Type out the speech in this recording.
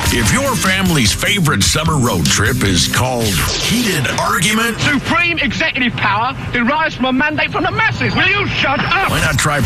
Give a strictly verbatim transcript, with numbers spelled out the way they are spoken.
If your family's favorite summer road trip is called heated argument, Supreme executive power derives from a mandate from the masses. Will you shut up? why not try